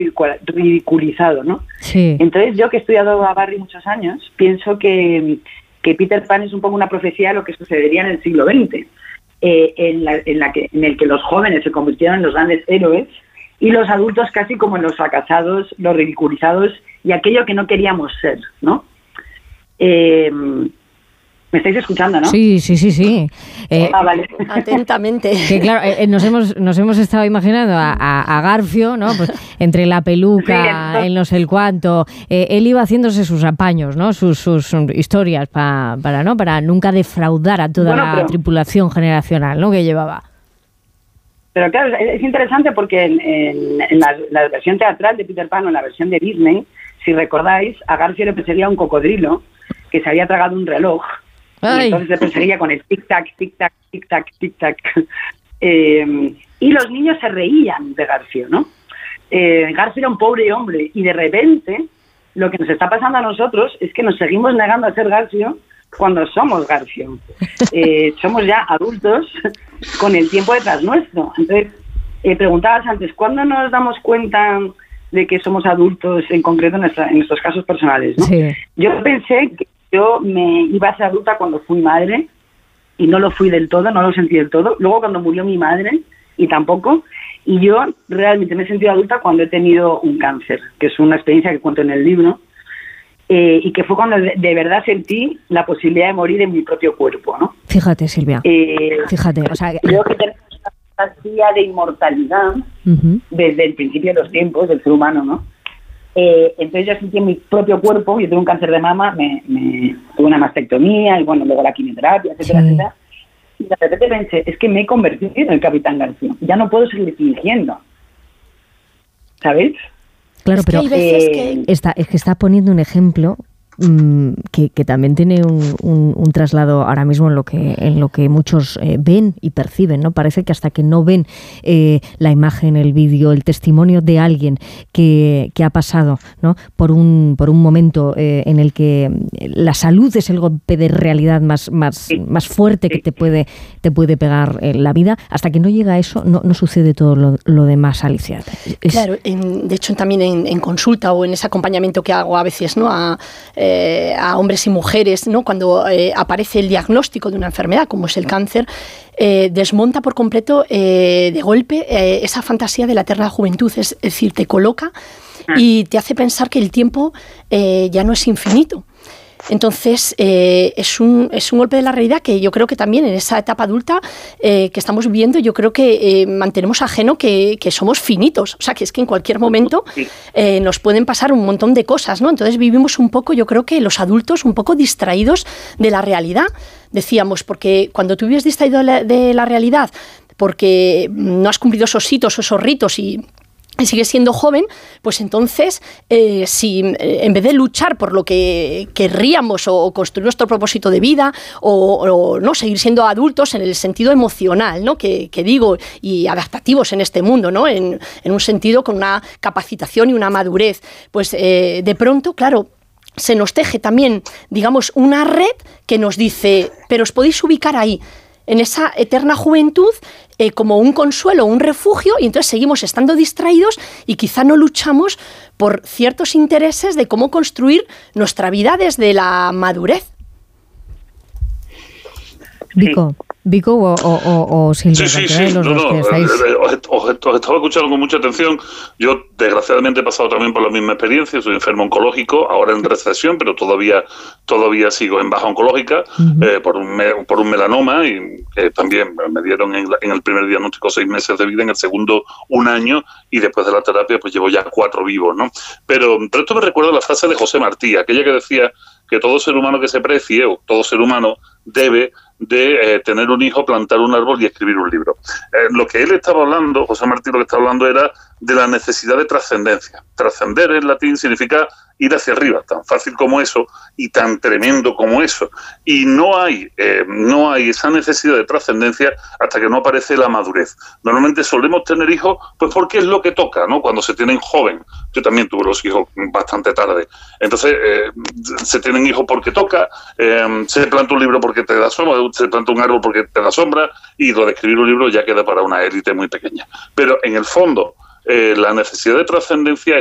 ridiculizado, ¿no? Sí. Entonces, yo que he estudiado a Barry muchos años, pienso que Peter Pan es un poco una profecía de lo que sucedería en el siglo XX, en el que los jóvenes se convirtieron en los grandes héroes y los adultos casi como en los fracasados, los ridiculizados y aquello que no queríamos ser, ¿no? ¿Me estáis escuchando, no? Sí. Vale. Atentamente. Que claro, nos hemos estado imaginando a Garfio, ¿no? Pues entre la peluca, Sí, el no sé el cuánto, él iba haciéndose sus apaños, ¿no? Sus historias para nunca defraudar a toda la tripulación generacional, ¿no? Que llevaba. Pero claro, es interesante porque en la versión teatral de Peter Pan o en la versión de Disney, si recordáis, a Garfio le perseguía un cocodrilo que se había tragado un reloj. Y entonces le perseguía con el tic-tac, tic-tac, tic-tac, tic-tac. Y los niños se reían de Garfio, ¿no? Garfio era un pobre hombre y de repente lo que nos está pasando a nosotros es que nos seguimos negando a ser Garfio cuando somos Garfio. Somos ya adultos con el tiempo detrás nuestro. Entonces, preguntabas antes, ¿cuándo nos damos cuenta de que somos adultos, en concreto en nuestros casos personales, ¿no? Sí. Yo pensé que yo me iba a ser adulta cuando fui madre y no lo fui del todo, no lo sentí del todo. Luego cuando murió mi madre y tampoco. Y yo realmente me he sentido adulta cuando he tenido un cáncer, que es una experiencia que cuento en el libro, y que fue cuando de verdad sentí la posibilidad de morir en mi propio cuerpo, ¿no? Fíjate, Silvia. Fíjate, o sea, creo que tenemos una fantasía de inmortalidad desde el principio de los tiempos del ser humano, ¿no? Entonces yo sentí en mi propio cuerpo, yo tuve un cáncer de mama, tuve una mastectomía y bueno, luego la quimioterapia, etcétera, etcétera. Y de repente pensé, es que me he convertido en el Capitán Garfio, ya no puedo seguir fingiendo, ¿sabéis? Claro, pero está poniendo un ejemplo que también tiene un traslado ahora mismo en lo que muchos ven y perciben, ¿no? Parece que hasta que no ven la imagen, el vídeo, el testimonio de alguien que ha pasado, ¿no? por un momento en el que la salud es el golpe de realidad más fuerte que te puede pegar en la vida, hasta que no llega a eso no sucede todo lo demás, Alicia. Claro, de hecho también en consulta o en ese acompañamiento que hago a veces, ¿no? A hombres y mujeres, ¿no? Cuando aparece el diagnóstico de una enfermedad como es el cáncer, desmonta por completo de golpe esa fantasía de la eterna juventud, es decir, te coloca y te hace pensar que el tiempo ya no es infinito. Entonces, es un golpe de la realidad que yo creo que también en esa etapa adulta que estamos viviendo, yo creo que mantenemos ajeno que somos finitos. O sea, que es que en cualquier momento nos pueden pasar un montón de cosas, ¿no? Entonces vivimos un poco, yo creo que los adultos, un poco distraídos de la realidad. Decíamos, porque cuando tú vives distraído de la realidad, porque no has cumplido esos hitos o esos ritos y sigues siendo joven, pues entonces si en vez de luchar por lo que querríamos o construir nuestro propósito de vida o no seguir siendo adultos en el sentido emocional, ¿no? que digo, y adaptativos en este mundo, ¿no? en un sentido con una capacitación y una madurez, pues de pronto, claro, se nos teje también, digamos, una red que nos dice, pero os podéis ubicar ahí, en esa eterna juventud, como un consuelo, un refugio, y entonces seguimos estando distraídos y quizá no luchamos por ciertos intereses de cómo construir nuestra vida desde la madurez. Vico o Silvia. Sí. Os estaba escuchando con mucha atención. Yo, desgraciadamente, he pasado también por la misma experiencia. Soy enfermo oncológico, ahora en recesión, pero todavía sigo en baja oncológica por un melanoma y también me dieron en el primer diagnóstico 6 meses de vida, en el segundo 1 año y después de la terapia pues llevo ya 4 vivos, ¿no? Pero esto me recuerda la frase de José Martí, aquella que decía que todo ser humano que se precie o todo ser humano debe de tener un hijo, plantar un árbol y escribir un libro. Lo que él estaba hablando, José Martí, lo que estaba hablando era de la necesidad de trascendencia. Trascender en latín significa ir hacia arriba, tan fácil como eso y tan tremendo como eso. Y no hay esa necesidad de trascendencia hasta que no aparece la madurez. Normalmente solemos tener hijos pues porque es lo que toca, ¿no? Cuando se tienen joven. Yo también tuve los hijos bastante tarde. Entonces, se tienen hijos porque toca, se planta un libro porque te da sombra, se planta un árbol porque te da sombra, y lo de escribir un libro ya queda para una élite muy pequeña. Pero en el fondo, la necesidad de trascendencia